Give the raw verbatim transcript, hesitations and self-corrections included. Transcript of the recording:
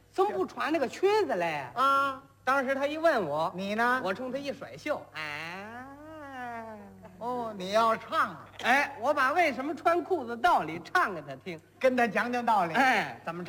怎么不穿那个裙子嘞？ 啊， 当时他一问我， 你呢？ 我冲他一甩袖，哎， 哦，你要唱啊， 哎，我把为什么穿裤子道理唱给他听， 跟他讲讲道理。 哎，怎么唱？